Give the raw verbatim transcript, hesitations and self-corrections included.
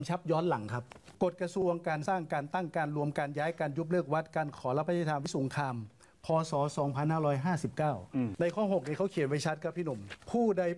ชับย้อนหลังครับกฎกระทรวงการสร้างการตั้งการรวมการย้ายการยุบเลิกวัดการขอรับพระราชทานวิสงครามพ.ศ. สองพันห้าร้อยห้าสิบเก้าในข้อหกเนี่ยเขาเขียนไว้ชัดครับพี่หนุ่มผู้ใด